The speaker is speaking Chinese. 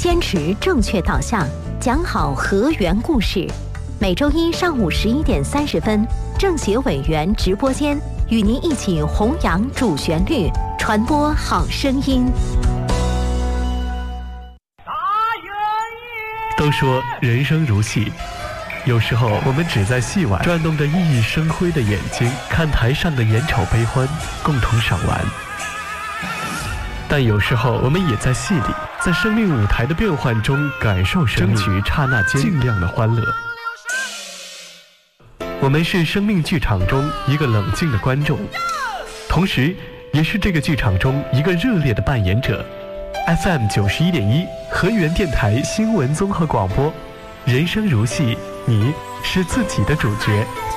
坚持正确导向，讲好河源故事。每周一上午11点30分，政协委员直播间与您一起弘扬主旋律，传播好声音。 都说人生如戏，有时候我们只在戏外转动着熠熠生辉的眼睛，看台上的眼丑悲欢，共同赏玩。但有时候我们也在戏里，在生命舞台的变幻中感受生命，争取刹那间尽量的欢乐。我们是生命剧场中一个冷静的观众，同时也是这个剧场中一个热烈的扮演者。FM 91.1河源电台新闻综合广播，人生如戏，你是自己的主角。